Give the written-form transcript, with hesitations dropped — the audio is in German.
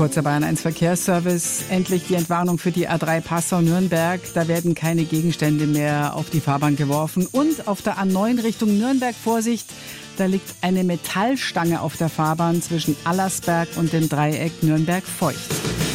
Kurzer Bayern 1 Verkehrsservice. Endlich die Entwarnung für die A3 Passau-Nürnberg. Da werden keine Gegenstände mehr auf die Fahrbahn geworfen. Und auf der A9 Richtung Nürnberg, Vorsicht, da liegt eine Metallstange auf der Fahrbahn zwischen Allersberg und dem Dreieck Nürnberg-Feucht.